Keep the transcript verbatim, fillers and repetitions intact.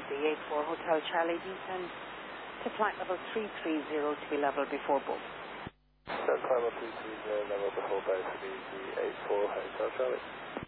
D eight four Hotel Charlie, descend to flight level three three zero, T level before both. Set climb up three three zero, level before both, D eight four Hotel Charlie.